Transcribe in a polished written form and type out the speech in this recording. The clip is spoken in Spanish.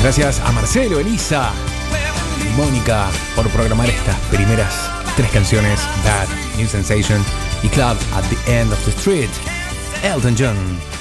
Gracias a Marcelo, Elisa y Mónica por programar estas primeras 3 canciones: Bad, New Sensation y Club at the End of the Street. Elton John.